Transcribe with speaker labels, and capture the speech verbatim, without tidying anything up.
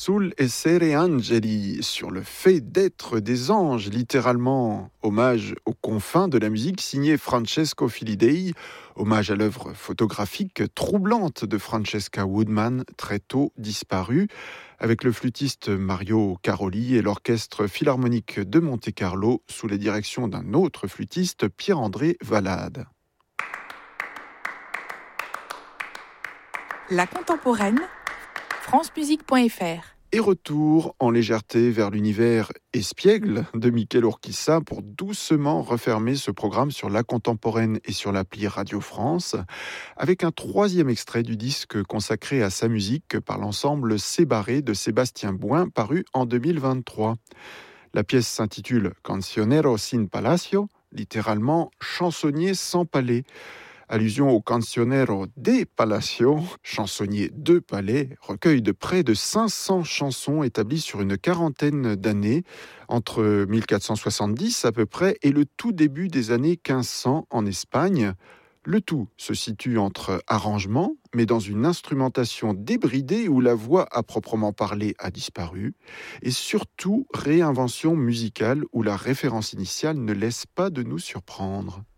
Speaker 1: Sul essere angeli, sur le fait d'être des anges, littéralement. Hommage aux confins de la musique, signé Francesco Filidei. Hommage à l'œuvre photographique troublante de Francesca Woodman, très tôt disparue, avec le flûtiste Mario Caroli et l'orchestre philharmonique de Monte-Carlo, sous la direction d'un autre flûtiste, Pierre-André Valade.
Speaker 2: La contemporaine, francemusique point f r.
Speaker 1: Et retour en légèreté vers l'univers espiègle de Michel Urquiza pour doucement refermer ce programme sur la contemporaine et sur l'appli Radio France, avec un troisième extrait du disque consacré à sa musique par l'ensemble Sébarré de Sébastien Bouin, paru en deux mille vingt-trois. La pièce s'intitule Cancionero sin Palacio, littéralement chansonnier sans palais. Allusion au Cancionero de Palacio, chansonnier de palais, recueil de près de cinq cents chansons établies sur une quarantaine d'années, entre mille quatre cent soixante-dix à peu près et le tout début des années quinze cents en Espagne. Le tout se situe entre arrangements, mais dans une instrumentation débridée où la voix à proprement parler a disparu, et surtout réinvention musicale où la référence initiale ne laisse pas de nous surprendre.